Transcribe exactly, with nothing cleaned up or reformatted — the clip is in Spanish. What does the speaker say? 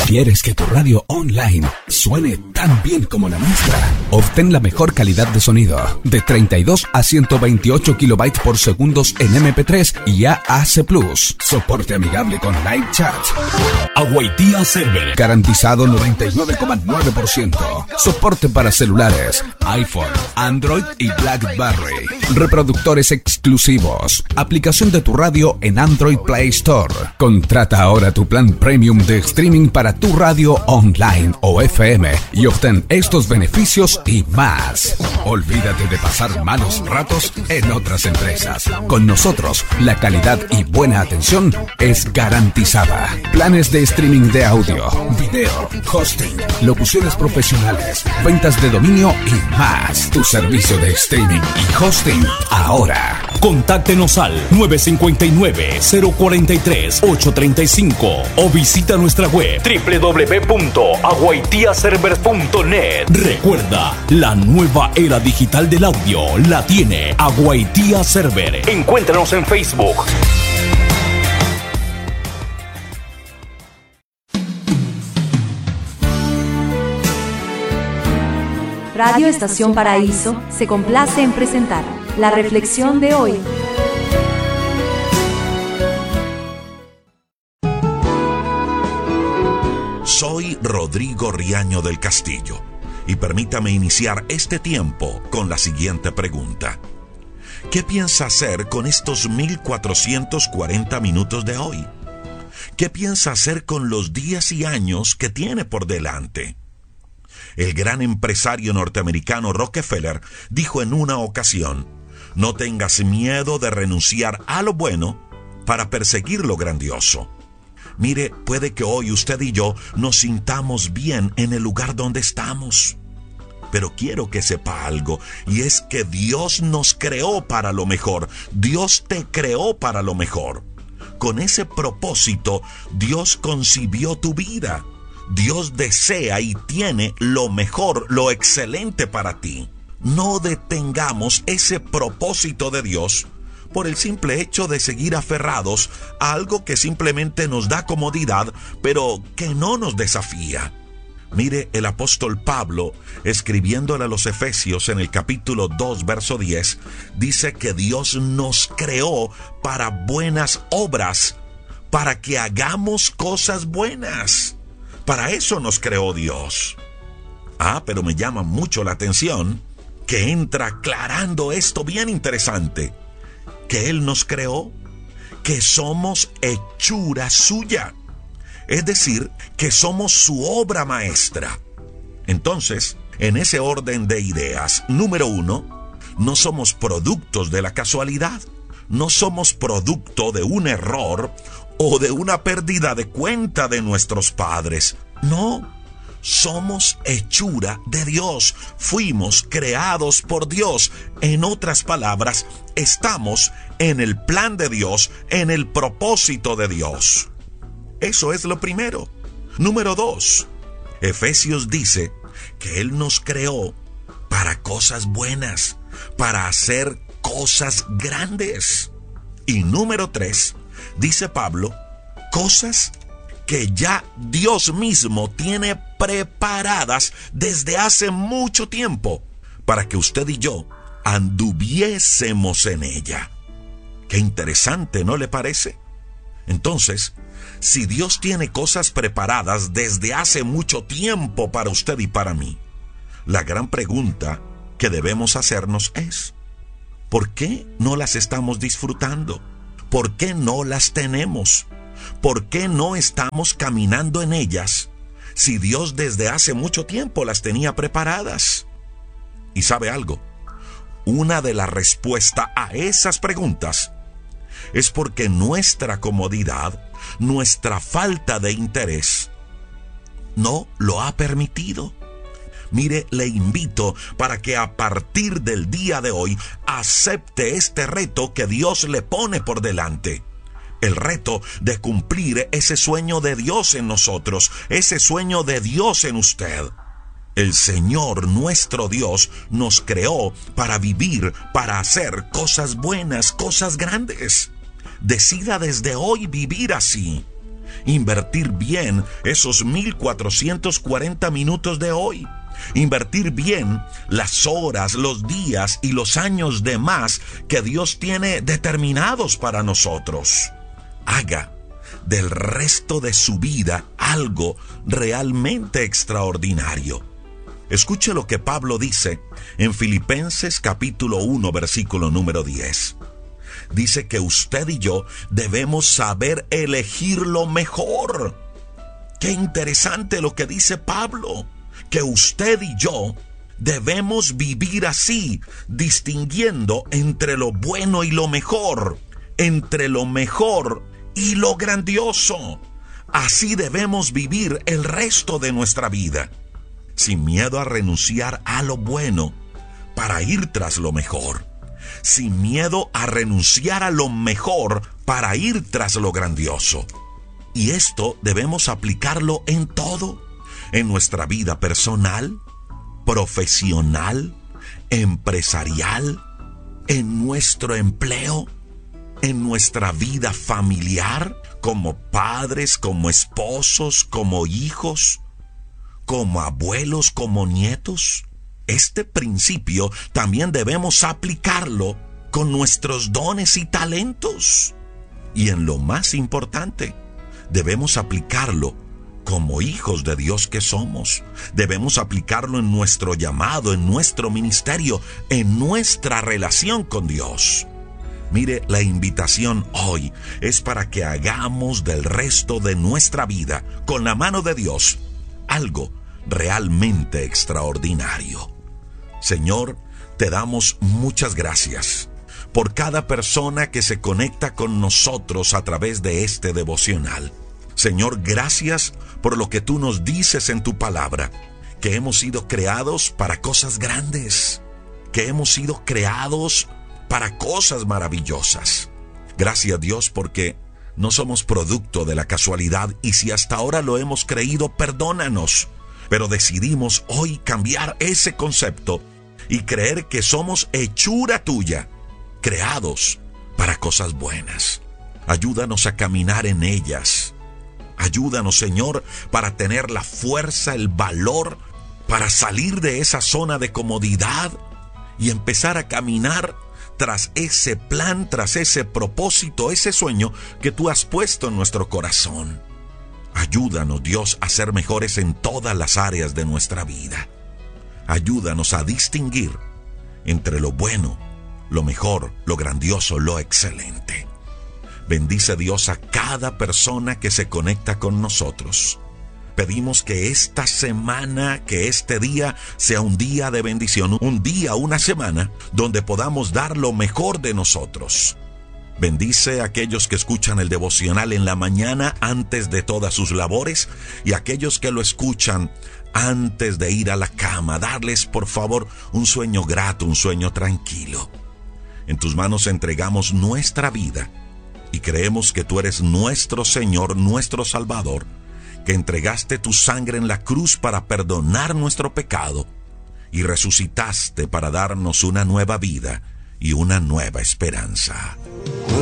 ¿Quieres que tu radio online suene tan bien como la nuestra? Obtén la mejor calidad de sonido de treinta y dos a ciento veintiocho kilobytes por segundo en eme pe tres y A A C plus. Soporte amigable con live chat. Aguaitía Server. Garantizado noventa y nueve coma nueve por ciento. Soporte para celulares, iPhone, Android y BlackBerry. Reproductores exclusivos. Aplicación de tu radio en Android Play Store. Contrata ahora tu plan premium de streaming para tu radio online o F M y obtén estos beneficios y más. Olvídate de pasar malos ratos en otras empresas. Con nosotros, la calidad y buena atención es garantizada. Planes de streaming de audio, video, hosting, locuciones profesionales, ventas de dominio y más. Tu servicio de streaming y hosting ahora. Contáctenos al nueve cinco nueve, cero cuatro tres, ocho tres cinco o visita nuestra web doble u doble u doble u punto aguaitía servers punto net. Recuerda, la nueva era digital del audio la tiene Aguaitía Server. Encuéntranos en Facebook. Radio Estación Paraíso se complace en presentar la reflexión de hoy. Soy Rodrigo Riaño del Castillo y permítame iniciar este tiempo con la siguiente pregunta. ¿Qué piensa hacer con estos mil cuatrocientos cuarenta minutos de hoy? ¿Qué piensa hacer con los días y años que tiene por delante? El gran empresario norteamericano Rockefeller dijo en una ocasión: no tengas miedo de renunciar a lo bueno para perseguir lo grandioso. Mire, puede que hoy usted y yo nos sintamos bien en el lugar donde estamos. Pero quiero que sepa algo, y es que Dios nos creó para lo mejor. Dios te creó para lo mejor. Con ese propósito, Dios concibió tu vida. Dios desea y tiene lo mejor, lo excelente para ti. No detengamos ese propósito de Dios por el simple hecho de seguir aferrados a algo que simplemente nos da comodidad, pero que no nos desafía. Mire, el apóstol Pablo, escribiéndole a los Efesios en el capítulo dos, verso diez, dice que Dios nos creó para buenas obras, para que hagamos cosas buenas. Para eso nos creó Dios. Ah, pero me llama mucho la atención que entra aclarando esto bien interesante, que Él nos creó, que somos hechura suya, es decir, que somos su obra maestra. Entonces, en ese orden de ideas, número uno, no somos productos de la casualidad, no somos producto de un error o de una pérdida de cuenta de nuestros padres. No, somos hechura de Dios, fuimos creados por Dios. En otras palabras, estamos en el plan de Dios, en el propósito de Dios. Eso es lo primero. Número dos, Efesios dice que Él nos creó para cosas buenas, para hacer cosas grandes. Y número tres, dice Pablo, cosas que ya Dios mismo tiene preparadas desde hace mucho tiempo para que usted y yo anduviésemos en ella. Qué interesante, ¿no le parece? Entonces, si Dios tiene cosas preparadas desde hace mucho tiempo para usted y para mí, la gran pregunta que debemos hacernos es: ¿por qué no las estamos disfrutando? ¿Por qué no las tenemos? ¿Por qué no estamos caminando en ellas si Dios desde hace mucho tiempo las tenía preparadas? ¿Y sabe algo? Una de las respuestas a esas preguntas es porque nuestra comodidad, nuestra falta de interés, no lo ha permitido. Mire, le invito para que a partir del día de hoy acepte este reto que Dios le pone por delante. El reto de cumplir ese sueño de Dios en nosotros, ese sueño de Dios en usted. El Señor, nuestro Dios, nos creó para vivir, para hacer cosas buenas, cosas grandes. Decida desde hoy vivir así. invertir bien esos mil cuatrocientos cuarenta minutos de hoy. Invertir bien las horas, los días y los años de más que Dios tiene determinados para nosotros. Haga del resto de su vida algo realmente extraordinario. Escuche lo que Pablo dice en Filipenses capítulo uno, versículo número diez. Dice que usted y yo debemos saber elegir lo mejor. Qué interesante lo que dice Pablo. Que usted y yo debemos vivir así, distinguiendo entre lo bueno y lo mejor, entre lo mejor y lo grandioso. Así debemos vivir el resto de nuestra vida, sin miedo a renunciar a lo bueno para ir tras lo mejor, sin miedo a renunciar a lo mejor para ir tras lo grandioso. Y esto debemos aplicarlo en todo. En nuestra vida personal, profesional, empresarial, en nuestro empleo, en nuestra vida familiar, como padres, como esposos, como hijos, como abuelos, como nietos. Este principio también debemos aplicarlo con nuestros dones y talentos. Y en lo más importante, debemos aplicarlo como hijos de Dios que somos. Debemos aplicarlo en nuestro llamado, en nuestro ministerio, en nuestra relación con Dios. Mire, la invitación hoy es para que hagamos del resto de nuestra vida, con la mano de Dios, algo realmente extraordinario. Señor, te damos muchas gracias por cada persona que se conecta con nosotros a través de este devocional. Señor, gracias por lo que tú nos dices en tu palabra, que hemos sido creados para cosas grandes, que hemos sido creados para cosas maravillosas. Gracias, Dios, porque no somos producto de la casualidad, y si hasta ahora lo hemos creído, perdónanos. Pero decidimos hoy cambiar ese concepto y creer que somos hechura tuya, creados para cosas buenas. Ayúdanos a caminar en ellas. Ayúdanos, Señor, para tener la fuerza, el valor, para salir de esa zona de comodidad y empezar a caminar tras ese plan, tras ese propósito, ese sueño que tú has puesto en nuestro corazón. Ayúdanos, Dios, a ser mejores en todas las áreas de nuestra vida. Ayúdanos a distinguir entre lo bueno, lo mejor, lo grandioso, lo excelente. Bendice, Dios, a cada persona que se conecta con nosotros. Pedimos que esta semana, que este día sea un día de bendición, un día, una semana, donde podamos dar lo mejor de nosotros. Bendice a aquellos que escuchan el devocional en la mañana antes de todas sus labores, y a aquellos que lo escuchan antes de ir a la cama. Darles, por favor, un sueño grato, un sueño tranquilo. En tus manos entregamos nuestra vida y creemos que tú eres nuestro Señor, nuestro Salvador, que entregaste tu sangre en la cruz para perdonar nuestro pecado y resucitaste para darnos una nueva vida y una nueva esperanza.